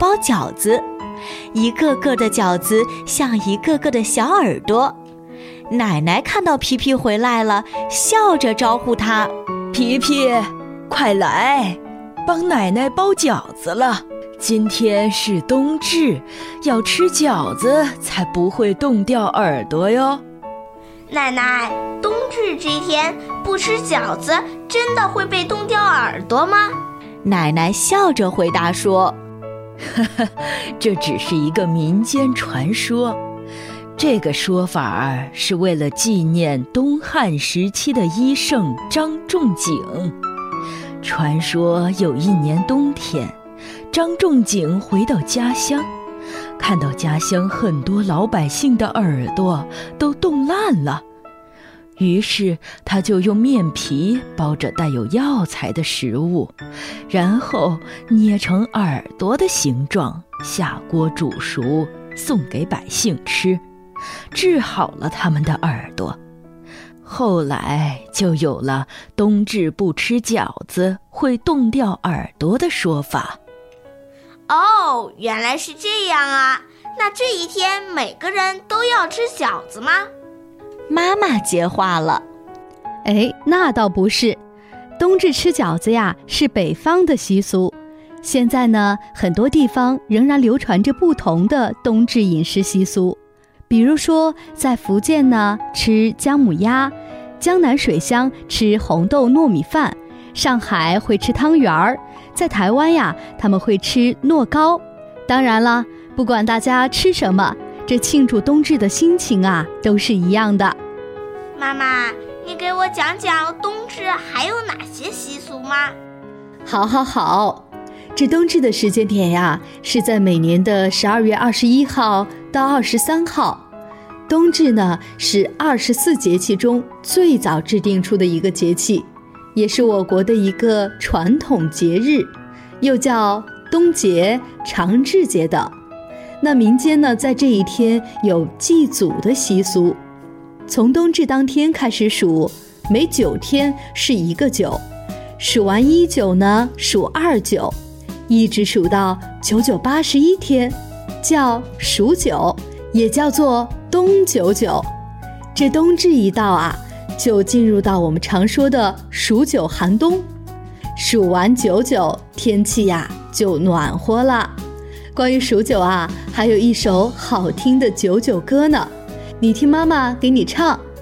包饺子，一个个的饺子像一个个的小耳朵。奶奶看到皮皮回来了，笑着招呼他： 皮皮，快来，帮奶奶包饺子了。今天是冬至，要吃饺子才不会冻掉耳朵哟。 奶奶，冬至这一天不吃饺子，真的会被冻掉耳朵吗？ 奶奶笑着回答说： 这只是一个民间传说，这个说法是为了纪念东汉时期的医圣张仲景。传说有一年冬天，张仲景回到家乡，看到家乡很多老百姓的耳朵都冻烂了，于是他就用面皮包着带有药材的食物，然后捏成耳朵的形状，下锅煮熟，送给百姓吃，治好了他们的耳朵。后来就有了冬至不吃饺子会冻掉耳朵的说法。 哦，原来是这样啊！那这一天每个人都要吃饺子吗？ 妈妈接话了： 那倒不是，冬至吃饺子呀是北方的习俗，现在呢很多地方仍然流传着不同的冬至饮食习俗。比如说在福建呢吃姜母鸭，江南水乡吃红豆糯米饭，上海会吃汤圆儿，在台湾呀他们会吃糯糕。当然了，不管大家吃什么，这庆祝冬至的心情啊都是一样的。 妈妈，你给我讲讲冬至还有哪些习俗吗？ 好，这冬至的时间点呀是在每年的12月21号到23号。冬至呢是24节气中最早制定出的一个节气，也是我国的一个传统节日，又叫冬节、长至节等。那民间呢在这一天有祭祖的习俗，从冬至当天开始数，每9天是一个九，数完19呢数29，一直数到9981天，叫数九，也叫做冬99。这冬至一到啊，就进入到我们常说的数九寒冬，数完99，天气呀就暖和了。关于数九啊，还有一首好听的99歌呢，你听妈妈给你唱。